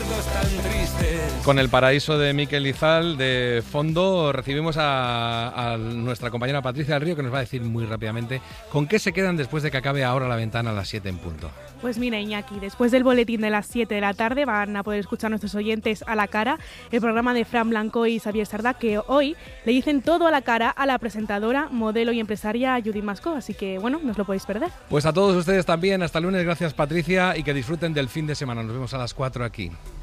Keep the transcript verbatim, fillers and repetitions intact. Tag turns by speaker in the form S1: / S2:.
S1: recuerdos tan tristes.
S2: Con El paraíso de Miquel Izal de fondo recibimos a, a nuestra compañera Patricia del Río, que nos va a decir muy rápidamente con qué se quedan después de que acabe ahora La Ventana a las siete en punto.
S3: Pues mira, Iñaki, después del boletín de las siete de la tarde van a poder escuchar nuestros oyentes A la Cara, el programa de Fran Blanco y Xavier Sardá, que hoy le dicen todo a la cara a la presentadora, modelo y empresaria Judith Masco, así que bueno, no os lo podéis perder.
S2: Pues a todos ustedes también, hasta el lunes, gracias Patricia, y que disfruten del fin de semana. Nos vemos a las cuatro aquí.